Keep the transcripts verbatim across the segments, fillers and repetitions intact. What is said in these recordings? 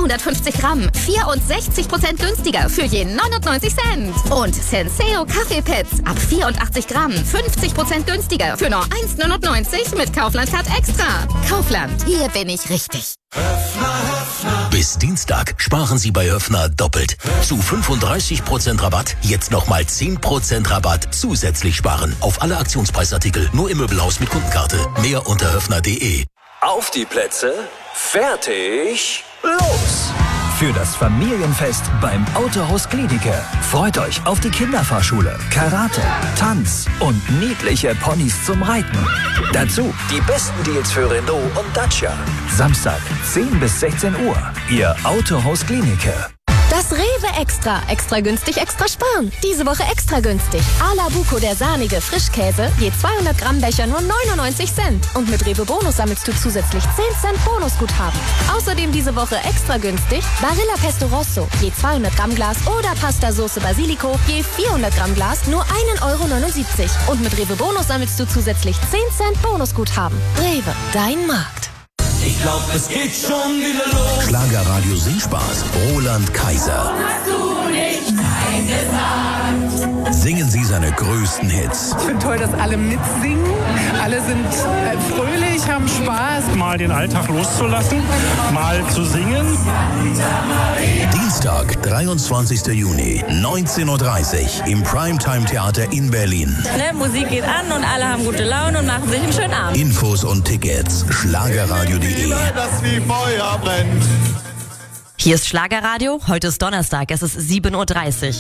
zweihundertfünfzig Gramm, vierundsechzig Prozent günstiger für je neunundneunzig Cent. Und Senseo Kaffeepads ab vierundachtzig Gramm, fünfzig Prozent günstiger für nur eins neunundneunzig mit Kaufland Card Extra. Kaufland, hier bin ich richtig. Bis Dienstag sparen Sie bei Höffner doppelt. Zu fünfunddreißig Prozent Rabatt, jetzt nochmal zehn Prozent Rabatt zusätzlich sparen. Auf alle Aktionspreisartikel, nur im Möbelhaus mit Kundenkarte. Mehr unter höffner punkt de. Auf die Plätze, fertig, los! Für das Familienfest beim Autohaus Glienicke. Freut euch auf die Kinderfahrschule, Karate, Tanz und niedliche Ponys zum Reiten. Dazu Die besten Deals für Renault und Dacia. Samstag zehn bis sechzehn Uhr. Ihr Autohaus Glienicke. Das Rewe Extra. Extra günstig, extra sparen. Diese Woche extra günstig. Ala Buco, der sahnige Frischkäse, je zweihundert Gramm Becher nur neunundneunzig Cent. Und mit Rewe Bonus sammelst du zusätzlich zehn Cent Bonusguthaben. Außerdem diese Woche extra günstig Barilla Pesto Rosso, je zweihundert Gramm Glas oder Pasta Soße Basilico, je vierhundert Gramm Glas nur ein Euro neunundsiebzig. Und mit Rewe Bonus sammelst du zusätzlich zehn Cent Bonusguthaben. Rewe, dein Markt. Ich glaub, es geht schon wieder los. Schlagerradio Singspaß. Roland Kaiser. Hast du nicht Nein gesagt? Singen Sie seine größten Hits. Ich finde toll, dass alle mitsingen. Alle sind äh, fröhlich, haben Spaß. Mal den Alltag loszulassen, mal zu singen. Dienstag, dreiundzwanzigster Juni, neunzehn Uhr dreißig im Primetime-Theater in Berlin. Ne, Musik geht an und alle haben gute Laune und machen sich einen schönen Abend. Infos und Tickets, schlagerradio punkt de. Das wie Feuer brennt. Hier ist Schlagerradio, heute ist Donnerstag, es ist sieben Uhr dreißig.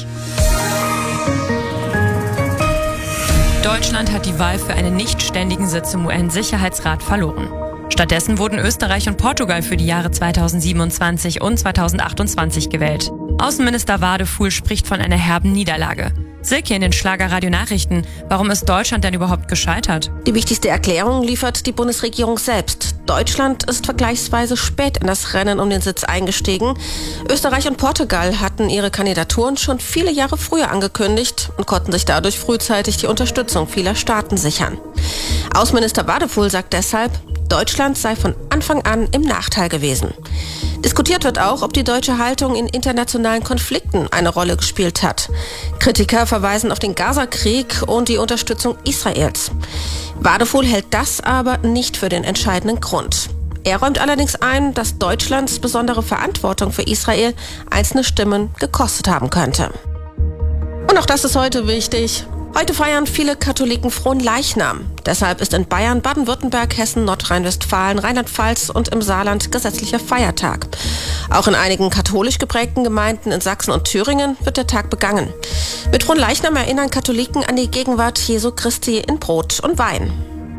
Deutschland hat die Wahl für einen nicht ständigen Sitz im U N-Sicherheitsrat verloren. Stattdessen wurden Österreich und Portugal für die Jahre zweitausendsiebenundzwanzig und zweitausendachtundzwanzig gewählt. Außenminister Wadefuhl spricht von einer herben Niederlage. Silke in den Schlagerradio-Nachrichten. Warum ist Deutschland denn überhaupt gescheitert? Die wichtigste Erklärung liefert die Bundesregierung selbst. Deutschland ist vergleichsweise spät in das Rennen um den Sitz eingestiegen. Österreich und Portugal hatten ihre Kandidaturen schon viele Jahre früher angekündigt und konnten sich dadurch frühzeitig die Unterstützung vieler Staaten sichern. Außenminister Wadefuhl sagt deshalb, Deutschland sei von Anfang an im Nachteil gewesen. Diskutiert wird auch, ob die deutsche Haltung in internationalen Konflikten eine Rolle gespielt hat. Kritiker verweisen auf den Gaza-Krieg und die Unterstützung Israels. Wadefuhl hält das aber nicht für den entscheidenden Grund. Er räumt allerdings ein, dass Deutschlands besondere Verantwortung für Israel einzelne Stimmen gekostet haben könnte. Und auch das ist heute wichtig. Heute feiern viele Katholiken Fronleichnam. Deshalb ist in Bayern, Baden-Württemberg, Hessen, Nordrhein-Westfalen, Rheinland-Pfalz und im Saarland gesetzlicher Feiertag. Auch in einigen katholisch geprägten Gemeinden in Sachsen und Thüringen wird der Tag begangen. Mit Fronleichnam erinnern Katholiken an die Gegenwart Jesu Christi in Brot und Wein.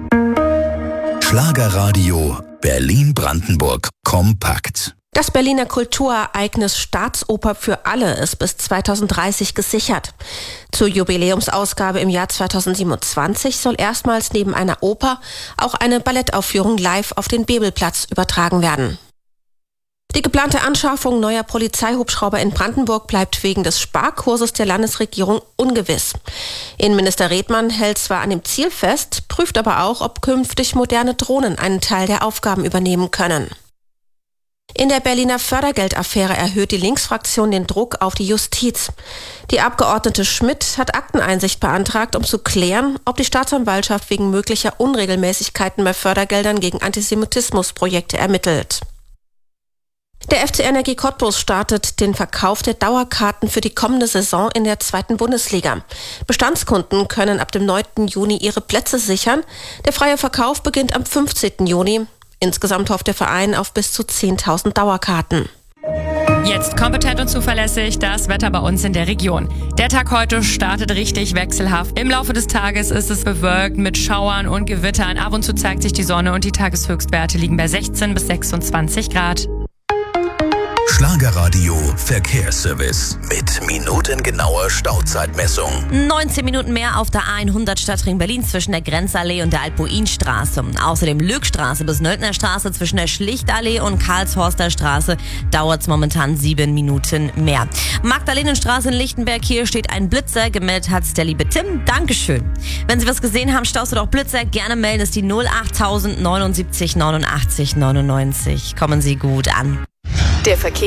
Schlagerradio Berlin-Brandenburg kompakt. Das Berliner Kulturereignis Staatsoper für alle ist bis zweitausenddreißig gesichert. Zur Jubiläumsausgabe im Jahr zweitausendsiebenundzwanzig soll erstmals neben einer Oper auch eine Ballettaufführung live auf den Bebelplatz übertragen werden. Die geplante Anschaffung neuer Polizeihubschrauber in Brandenburg bleibt wegen des Sparkurses der Landesregierung ungewiss. Innenminister Redmann hält zwar an dem Ziel fest, prüft aber auch, ob künftig moderne Drohnen einen Teil der Aufgaben übernehmen können. In der Berliner Fördergeldaffäre erhöht die Linksfraktion den Druck auf die Justiz. Die Abgeordnete Schmidt hat Akteneinsicht beantragt, um zu klären, ob die Staatsanwaltschaft wegen möglicher Unregelmäßigkeiten bei Fördergeldern gegen Antisemitismusprojekte ermittelt. Der F C Energie Cottbus startet den Verkauf der Dauerkarten für die kommende Saison in der zweiten Bundesliga. Bestandskunden können ab dem neunten Juni ihre Plätze sichern. Der freie Verkauf beginnt am fünfzehnten Juni. Insgesamt hofft der Verein auf bis zu zehntausend Dauerkarten. Jetzt kompetent und zuverlässig das Wetter bei uns in der Region. Der Tag heute startet richtig wechselhaft. Im Laufe des Tages ist es bewölkt mit Schauern und Gewittern. Ab und zu zeigt sich die Sonne und die Tageshöchstwerte liegen bei sechzehn bis sechsundzwanzig Grad. Schlagerradio Verkehrsservice mit minutengenauer Stauzeitmessung. neunzehn Minuten mehr auf der A hundert Stadtring Berlin zwischen der Grenzallee und der Albuinstraße. Außerdem Lückstraße bis Nöldner Straße zwischen der Schlichtallee und Karlshorster Straße dauert es momentan sieben Minuten mehr. Magdalenenstraße in Lichtenberg, hier steht ein Blitzer. Gemeldet hat's der liebe Tim. Dankeschön. Wenn Sie was gesehen haben, Staus oder auch Blitzer, gerne melden. Das ist die null achttausend neunundsiebzig neunundachtzig neunundneunzig. Kommen Sie gut an. Der Verkehr